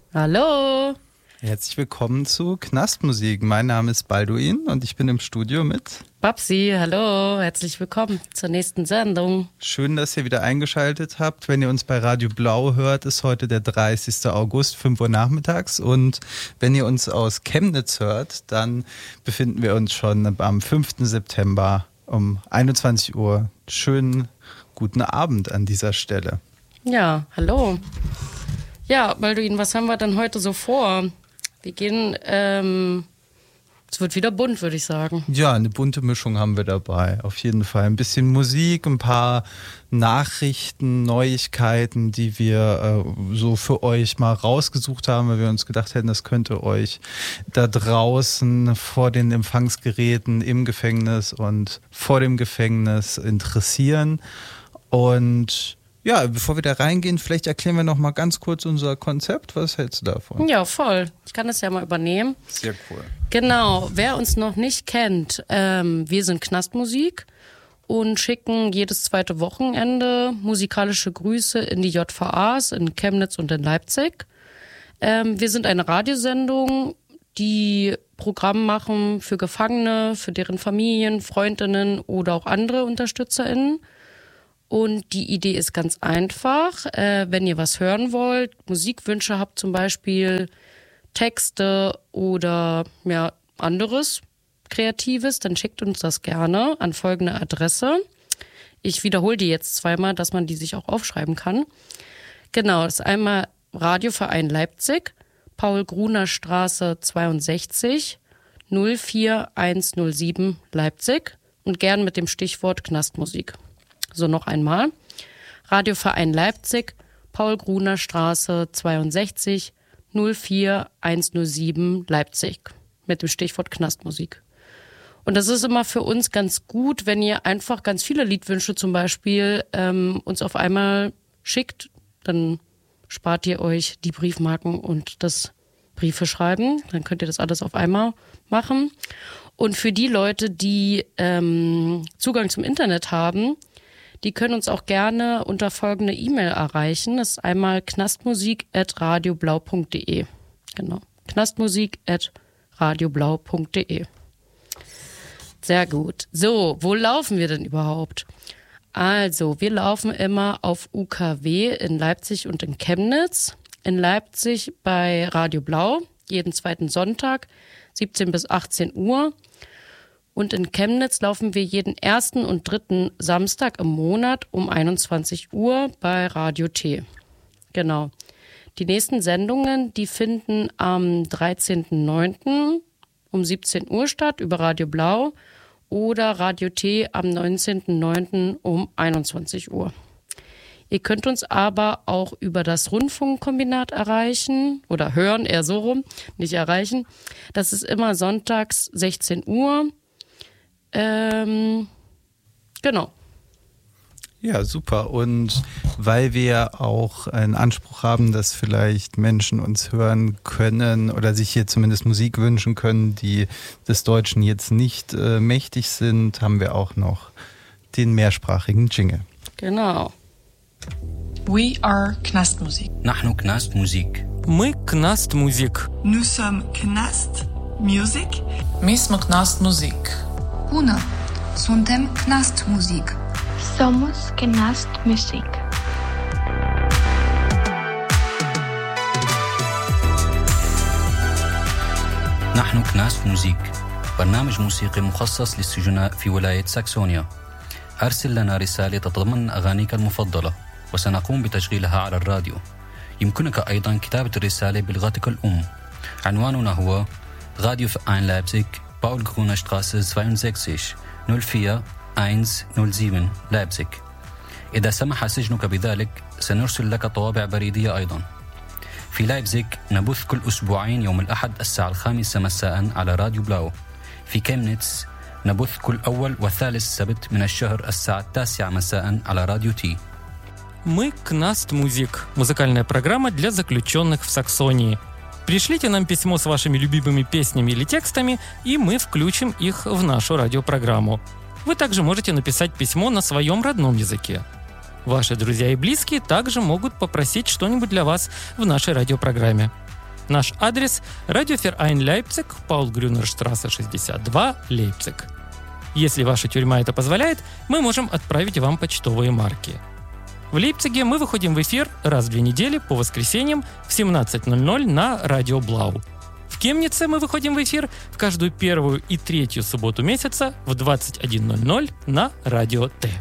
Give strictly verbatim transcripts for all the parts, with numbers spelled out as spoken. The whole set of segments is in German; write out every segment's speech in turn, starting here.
Hallo. Herzlich willkommen zu Knastmusik. Mein Name ist Balduin und ich bin im Studio mit Babsi. Hallo, herzlich willkommen zur nächsten Sendung. Schön, dass ihr wieder eingeschaltet habt. Wenn ihr uns bei Radio Blau hört, ist heute der dreißigster August, fünf Uhr nachmittags. Und wenn ihr uns aus Chemnitz hört, dann befinden wir uns schon am fünften September um einundzwanzig Uhr. Schönen guten Abend an dieser Stelle. Ja, hallo. Ja, Balduin, was haben wir denn heute so vor? Wir gehen, ähm, es wird wieder bunt, würde ich sagen. Ja, eine bunte Mischung haben wir dabei, auf jeden Fall. Ein bisschen Musik, ein paar Nachrichten, Neuigkeiten, die wir äh, so für euch mal rausgesucht haben, weil wir uns gedacht hätten, das könnte euch da draußen vor den Empfangsgeräten im Gefängnis und vor dem Gefängnis interessieren. Und ja, bevor wir da reingehen, vielleicht erklären wir noch mal ganz kurz unser Konzept. Was hältst du davon? Ja, voll. Ich kann das ja mal übernehmen. Sehr cool. Genau, wer uns noch nicht kennt, ähm, wir sind Knastmusik und schicken jedes zweite Wochenende musikalische Grüße in die J V As in Chemnitz und in Leipzig. Ähm, wir sind eine Radiosendung, die Programm machen für Gefangene, für deren Familien, Freundinnen oder auch andere UnterstützerInnen. Und die Idee ist ganz einfach. Äh, wenn ihr was hören wollt, Musikwünsche habt zum Beispiel, Texte oder ja, anderes Kreatives, dann schickt uns das gerne an folgende Adresse. Ich wiederhole die jetzt zweimal, dass man die sich auch aufschreiben kann. Genau, das ist einmal Radioverein Leipzig, Paul-Gruner-Straße zweiundsechzig, null vier eins null sieben Leipzig und gern mit dem Stichwort Knastmusik. So, noch einmal. Radioverein Leipzig, Paul-Gruner-Straße zweiundsechzig, null vier eins null sieben Leipzig mit dem Stichwort Knastmusik. Und das ist immer für uns ganz gut, wenn ihr einfach ganz viele Liedwünsche zum Beispiel ähm, uns auf einmal schickt, dann spart ihr euch die Briefmarken und das Briefe schreiben. Dann könnt ihr das alles auf einmal machen. Und für die Leute, die ähm, Zugang zum Internet haben, die können uns auch gerne unter folgende E-Mail erreichen. Das ist einmal knastmusik at radioblau punkt de. Genau. knastmusik at radioblau punkt de. Sehr gut. So, wo laufen wir denn überhaupt? Also, wir laufen immer auf U K W in Leipzig und in Chemnitz. In Leipzig bei Radio Blau, jeden zweiten Sonntag, siebzehn bis achtzehn Uhr. Und in Chemnitz laufen wir jeden ersten und dritten Samstag im Monat um einundzwanzig Uhr bei Radio T. Genau. Die nächsten Sendungen, die finden am dreizehnten neunten um siebzehn Uhr statt über Radio Blau oder Radio T am neunzehnten neunten um einundzwanzig Uhr. Ihr könnt uns aber auch über das Rundfunkkombinat erreichen oder hören, eher so rum, nicht erreichen. Das ist immer sonntags sechzehn Uhr. Ähm, genau. Ja, super. Und weil wir auch einen Anspruch haben, dass vielleicht Menschen uns hören können oder sich hier zumindest Musik wünschen können, die des Deutschen jetzt nicht äh, mächtig sind, haben wir auch noch den mehrsprachigen Jingle. Genau. We are Knastmusik. نحن كناست موزيك. Мы Knastmusik. Nous sommes Knast Music. Mi smo Knastmusik. Bună! Suntem Knastmusik. Somos Knastmusik. نحن كناست موزيك، برنامج موسيقي مخصص للسجناء في ولاية ساكسونيا. أرسل لنا رسالة تتضمن أغانيك المفضلة وسنقوم بتشغيلها على الراديو. يمكنك أيضا كتابة الرسالة بلغتك الأم. عنواننا هو راديو فاين لايبزيغ باول غرونا شتراسة zweiundsechzig null vier eins null sieben لايبزيغ. إذا سمح سجنك بذلك سنرسل لك طوابع بريدية أيضا. في لايبزيغ نبث كل أسبوعين يوم الأحد الساعة الخامسة مساء على راديو بلاو. في كيمنيتس نبث كل أول وثالث سبت من الشهر الساعة التاسعة مساء على راديو تي. Мы Knastmusik, музыкальная программа для заключенных в Саксонии. Пришлите нам письмо с вашими любимыми песнями или текстами, и мы включим их в нашу радиопрограмму. Вы также можете написать письмо на своем родном языке. Ваши друзья и близкие также могут попросить что-нибудь для вас в нашей радиопрограмме. Наш адрес – Радиофераин Лейпциг, Паул-Грюнер-штрассе шестьдесят два, Лейпциг. Если ваша тюрьма это позволяет, мы можем отправить вам почтовые марки. В Лейпциге мы выходим в эфир раз в две недели по воскресеньям в семнадцать ноль ноль на Радио Блау. В Кемнице мы выходим в эфир в каждую первую и третью субботу месяца в двадцать один ноль ноль на Радио Т.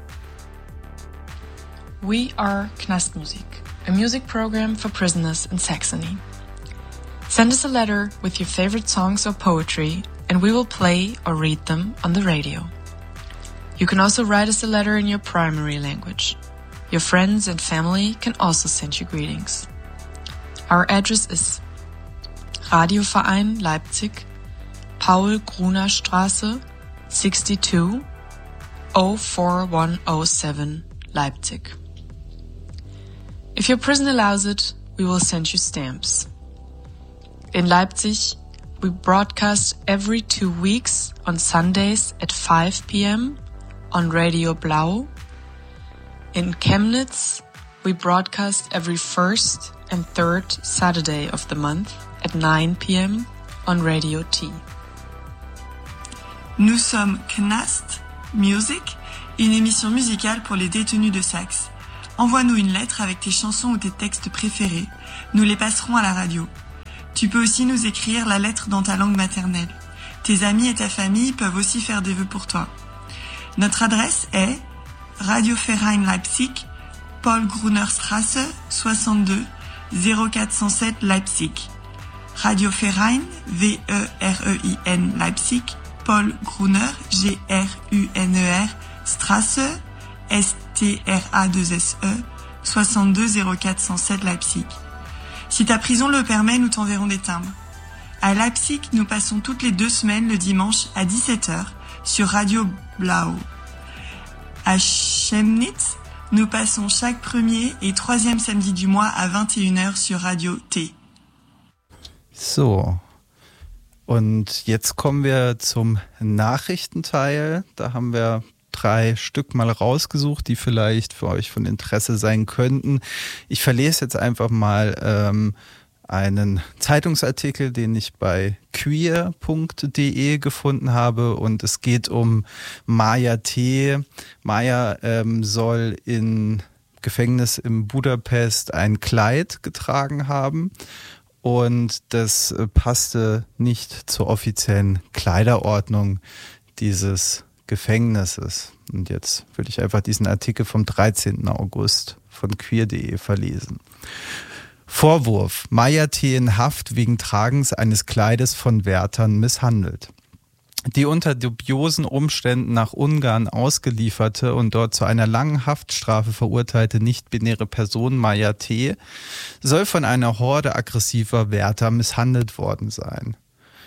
We are Knastmusik, a music program for prisoners in Saxony. Send us a letter with your favorite songs or poetry, and we will play or read them on the radio. You can also write us a letter in your primary language. Your friends and family can also send you greetings. Our address is Radioverein Leipzig, Paul-Gruner-Straße, sixty-two, oh four one oh seven, Leipzig. If your prison allows it, we will send you stamps. In Leipzig, we broadcast every two weeks on Sundays at five p.m. on Radio Blau. In Chemnitz, we broadcast every first and third Saturday of the month at nine p.m. on Radio T. Nous sommes Knast Music, une émission musicale pour les détenus de Saxe. Envoie-nous une lettre avec tes chansons ou tes textes préférés. Nous les passerons à la radio. Tu peux aussi nous écrire la lettre dans ta langue maternelle. Tes amis et ta famille peuvent aussi faire des vœux pour toi. Notre adresse est Radioverein Leipzig, Paul-Gruner-Straße, soixante-deux, zéro quatre cent sept, Leipzig. Radioverein, V E R E I N, Leipzig, Paul Gruner, G R U N E R, Straße, S T R A deux S E, soixante-deux, zéro quatre cent sept, Leipzig. Si ta prison le permet, nous t'enverrons des timbres. À Leipzig, nous passons toutes les deux semaines le dimanche à dix-sept heures sur Radio Blau. À Chemnitz, nous passons chaque premier et troisième samedi du mois à vingt et une heures sur Radio T. So, und jetzt kommen wir zum Nachrichtenteil. Da haben wir drei Stück mal rausgesucht, die vielleicht für euch von Interesse sein könnten. Ich verlese jetzt einfach mal ähm, einen Zeitungsartikel, den ich bei queer punkt de gefunden habe, und es geht um Maya T. Maya ähm, soll in Gefängnis in Budapest ein Kleid getragen haben. Und das passte nicht zur offiziellen Kleiderordnung dieses Gefängnisses. Und jetzt würde ich einfach diesen Artikel vom dreizehnten August von queer punkt de verlesen. Vorwurf: Maya T. in Haft wegen Tragens eines Kleides von Wärtern misshandelt. Die unter dubiosen Umständen nach Ungarn ausgelieferte und dort zu einer langen Haftstrafe verurteilte nicht-binäre Person Maya T. soll von einer Horde aggressiver Wärter misshandelt worden sein.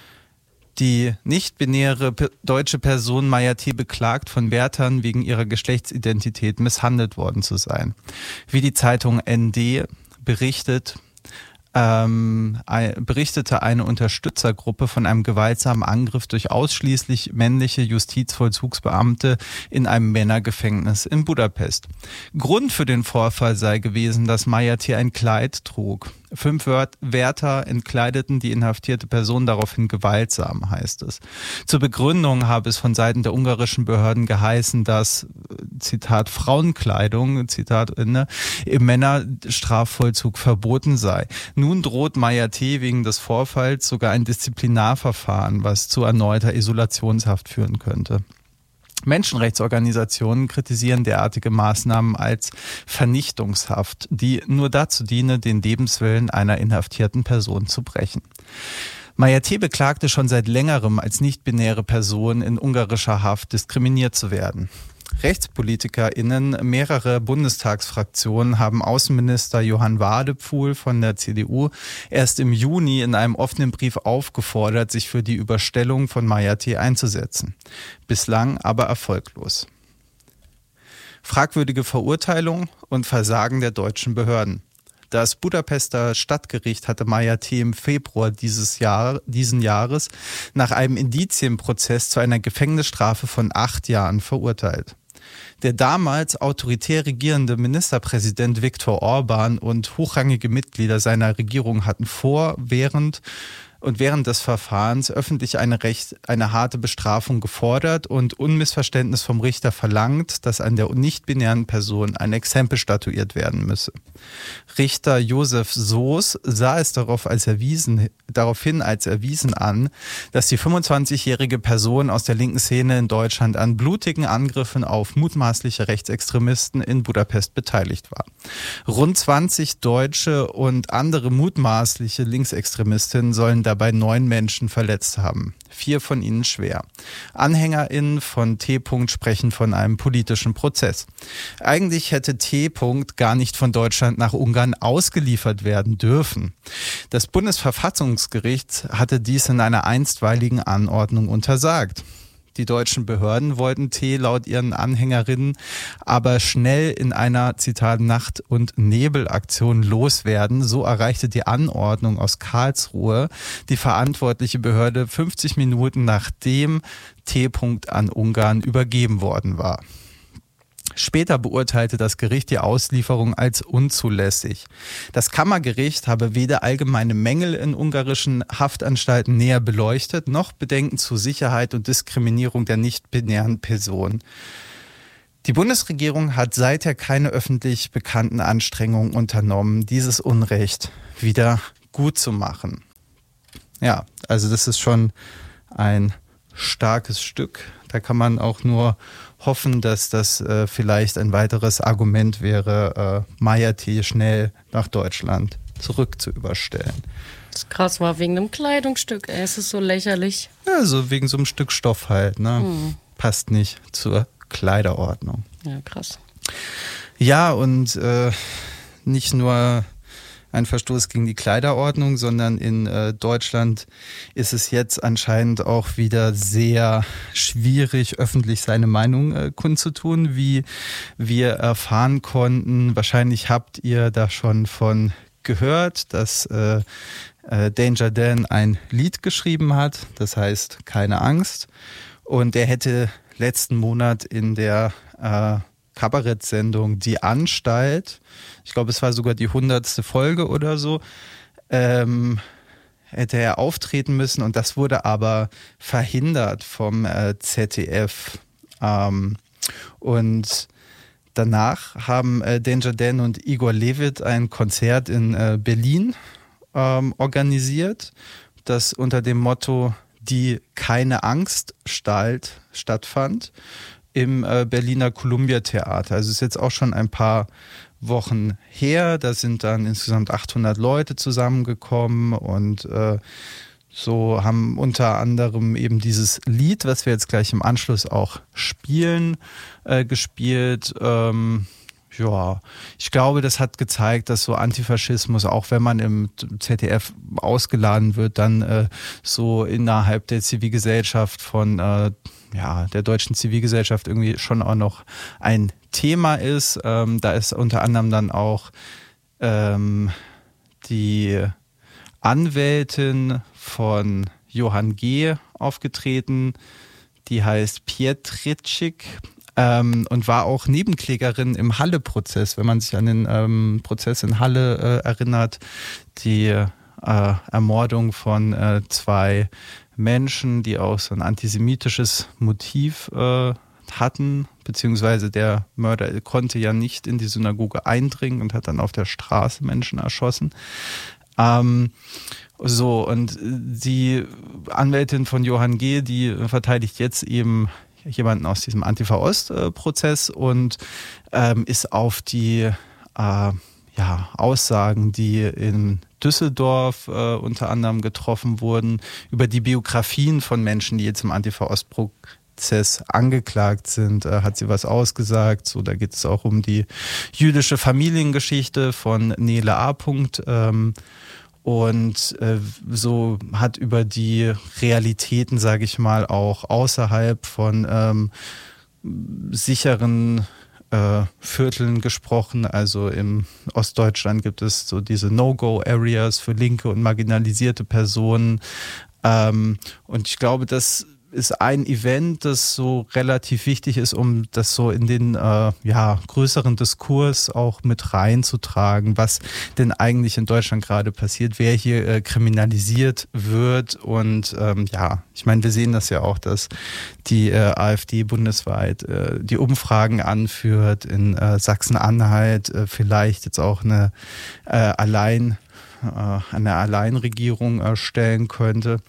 Die nicht-binäre deutsche Person Maya T. beklagt, von Wärtern wegen ihrer Geschlechtsidentität misshandelt worden zu sein. Wie die Zeitung N D berichtet, ähm, berichtete eine Unterstützergruppe von einem gewaltsamen Angriff durch ausschließlich männliche Justizvollzugsbeamte in einem Männergefängnis in Budapest. Grund für den Vorfall sei gewesen, dass Maya T. ein Kleid trug. Fünf Wärter entkleideten die inhaftierte Person daraufhin gewaltsam, heißt es. Zur Begründung habe es von Seiten der ungarischen Behörden geheißen, dass, Zitat, Frauenkleidung, Zitat Ende, im Männerstrafvollzug verboten sei. Nun droht Maya T. wegen des Vorfalls sogar ein Disziplinarverfahren, was zu erneuter Isolationshaft führen könnte. Menschenrechtsorganisationen kritisieren derartige Maßnahmen als Vernichtungshaft, die nur dazu diene, den Lebenswillen einer inhaftierten Person zu brechen. Maya T. beklagte schon seit längerem, als nicht-binäre Person in ungarischer Haft diskriminiert zu werden. RechtspolitikerInnen mehrerer Bundestagsfraktionen haben Außenminister Johann Wadephul von der C D U erst im Juni in einem offenen Brief aufgefordert, sich für die Überstellung von Maya T. einzusetzen. Bislang aber erfolglos. Fragwürdige Verurteilung und Versagen der deutschen Behörden. Das Budapester Stadtgericht hatte Maya T. im Februar dieses Jahr, diesen Jahres nach einem Indizienprozess zu einer Gefängnisstrafe von acht Jahren verurteilt. Der damals autoritär regierende Ministerpräsident Viktor Orban und hochrangige Mitglieder seiner Regierung hatten vor, während und während des Verfahrens öffentlich eine, recht, eine harte Bestrafung gefordert und Unmissverständnis vom Richter verlangt, dass an der nicht-binären Person ein Exempel statuiert werden müsse. Richter Josef Soos sah es darauf als erwiesen, daraufhin als erwiesen an, dass die fünfundzwanzigjährige Person aus der linken Szene in Deutschland an blutigen Angriffen auf mutmaßliche Rechtsextremisten in Budapest beteiligt war. Rund zwanzig Deutsche und andere mutmaßliche Linksextremistinnen sollen dabei neun Menschen verletzt haben. Vier von ihnen schwer. AnhängerInnen von T. sprechen von einem politischen Prozess. Eigentlich hätte T. gar nicht von Deutschland nach Ungarn ausgeliefert werden dürfen. Das Bundesverfassungsgericht hatte dies in einer einstweiligen Anordnung untersagt. Die deutschen Behörden wollten T. laut ihren Anhängerinnen aber schnell in einer, Zitat, Nacht- und Nebelaktion loswerden. So erreichte die Anordnung aus Karlsruhe die verantwortliche Behörde fünfzig Minuten nachdem T. an Ungarn übergeben worden war. Später beurteilte das Gericht die Auslieferung als unzulässig. Das Kammergericht habe weder allgemeine Mängel in ungarischen Haftanstalten näher beleuchtet, noch Bedenken zu Sicherheit und Diskriminierung der nicht-binären Person. Die Bundesregierung hat seither keine öffentlich bekannten Anstrengungen unternommen, dieses Unrecht wieder gut zu machen. Ja, also das ist schon ein starkes Stück. Da kann man auch nur hoffen, dass das äh, vielleicht ein weiteres Argument wäre, äh, Maya T. schnell nach Deutschland zurück zu überstellen. Das ist krass, war wegen einem Kleidungsstück, ey, es ist so lächerlich. Ja, so wegen so einem Stück Stoff halt, ne? Hm. Passt nicht zur Kleiderordnung. Ja, krass. Ja, und äh, nicht nur ein Verstoß gegen die Kleiderordnung, sondern in äh, Deutschland ist es jetzt anscheinend auch wieder sehr schwierig, öffentlich seine Meinung äh, kundzutun, wie wir erfahren konnten. Wahrscheinlich habt ihr da schon von gehört, dass äh, äh, Danger Dan ein Lied geschrieben hat, das heißt Keine Angst. Und er hätte letzten Monat in der äh, Kabarettsendung Die Anstalt, ich glaube, es war sogar die hundertste Folge oder so, ähm, hätte er auftreten müssen und das wurde aber verhindert vom äh, Z D F. Ähm, und danach haben äh, Danger Dan und Igor Levit ein Konzert in äh, Berlin ähm, organisiert, das unter dem Motto Die Keine Angst Stalt stattfand im äh, Berliner Columbia Theater. Also ist jetzt auch schon ein paar Wochen her. Da sind dann insgesamt achthundert Leute zusammengekommen und äh, so haben unter anderem eben dieses Lied, was wir jetzt gleich im Anschluss auch spielen, äh, gespielt. Ähm, ja, ich glaube, das hat gezeigt, dass so Antifaschismus, auch wenn man im Z D F ausgeladen wird, dann äh, so innerhalb der Zivilgesellschaft von äh, ja, der deutschen Zivilgesellschaft irgendwie schon auch noch ein Thema ist. Ähm, da ist unter anderem dann auch ähm, die Anwältin von Johann G. aufgetreten, die heißt Pietrczyk ähm, und war auch Nebenklägerin im Halle-Prozess, wenn man sich an den ähm, Prozess in Halle äh, erinnert, die äh, Ermordung von äh, zwei Menschen, die auch so ein antisemitisches Motiv äh, hatten, beziehungsweise der Mörder konnte ja nicht in die Synagoge eindringen und hat dann auf der Straße Menschen erschossen. Ähm, so, und die Anwältin von Johann G., die verteidigt jetzt eben jemanden aus diesem Antifa-Ost-Prozess und ähm, ist auf die äh, ja, Aussagen, die in Düsseldorf äh, unter anderem getroffen wurden, über die Biografien von Menschen, die jetzt im Antifa-Ost-Prozess angeklagt sind, äh, hat sie was ausgesagt. So, da geht es auch um die jüdische Familiengeschichte von Nele A. Ähm, und äh, so hat über die Realitäten, sage ich mal, auch außerhalb von ähm, sicheren Äh, Vierteln gesprochen. Also im Ostdeutschland gibt es so diese No-Go-Areas für linke und marginalisierte Personen. Ähm, und ich glaube, das ist ein Event, das so relativ wichtig ist, um das so in den äh, ja, größeren Diskurs auch mit reinzutragen, was denn eigentlich in Deutschland gerade passiert, wer hier äh, kriminalisiert wird. Und ähm, ja, ich meine, wir sehen das ja auch, dass die äh, AfD bundesweit äh, die Umfragen anführt, in äh, Sachsen-Anhalt äh, vielleicht jetzt auch eine äh, allein äh, eine Alleinregierung erstellen könnte.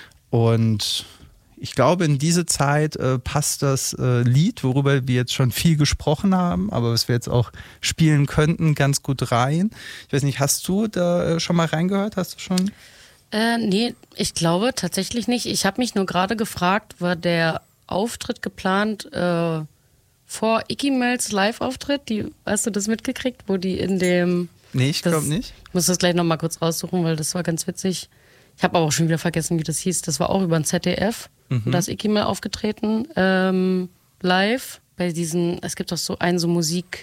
Und ich glaube, in diese Zeit äh, passt das äh, Lied, worüber wir jetzt schon viel gesprochen haben, aber was wir jetzt auch spielen könnten, ganz gut rein. Ich weiß nicht, hast du da äh, schon mal reingehört? Hast du schon? Äh, nee, ich glaube tatsächlich nicht. Ich habe mich nur gerade gefragt, war der Auftritt geplant äh, vor Icky Mells Live-Auftritt? Die, hast du das mitgekriegt, wo die in dem... Nee, ich glaube nicht. Ich muss das gleich nochmal kurz raussuchen, weil das war ganz witzig. Ich habe aber auch schon wieder vergessen, wie das hieß. Das war auch über ein Z D F. Mhm. Und da ist Icky Mel aufgetreten, ähm, live, bei diesen, es gibt doch so einen so Musik,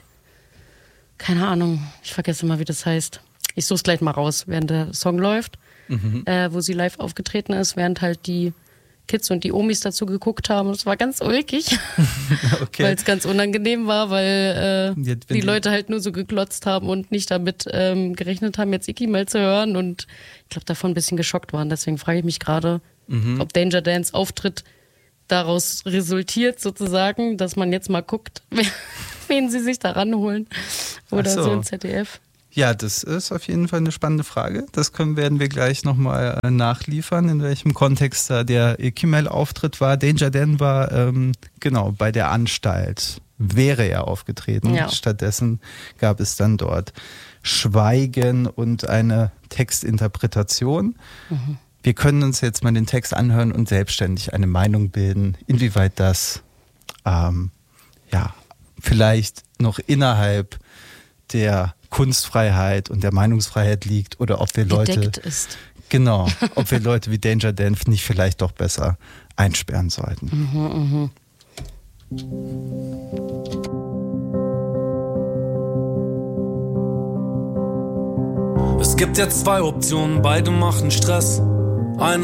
keine Ahnung, ich vergesse mal, wie das heißt. Ich suche es gleich mal raus, während der Song läuft, mhm. äh, wo sie live aufgetreten ist, während halt die Kids und die Omis dazu geguckt haben. Es war ganz ulkig, okay. Weil es ganz unangenehm war, weil äh, die, die Leute halt nur so geklotzt haben und nicht damit ähm, gerechnet haben, jetzt Icky Mel zu hören und ich glaube, davon ein bisschen geschockt waren. Deswegen frage ich mich gerade, mhm. ob Danger Dans Auftritt daraus resultiert sozusagen, dass man jetzt mal guckt, wen sie sich da ranholen oder so. so im Z D F. Ja, das ist auf jeden Fall eine spannende Frage. Das können, werden wir gleich nochmal nachliefern, in welchem Kontext da der Icky Mel-Auftritt war. Danger Dan war ähm, genau bei der Anstalt, wäre er aufgetreten. Ja. Stattdessen gab es dann dort Schweigen und eine Textinterpretation. Mhm. Wir können uns jetzt mal den Text anhören und selbstständig eine Meinung bilden, inwieweit das ähm, ja vielleicht noch innerhalb der Kunstfreiheit und der Meinungsfreiheit liegt oder ob wir Leute gedeckt ist. Genau, ob wir Leute wie Danger Dan nicht vielleicht doch besser einsperren sollten. Mhm, mh. Es gibt jetzt zwei Optionen, beide machen Stress. Eine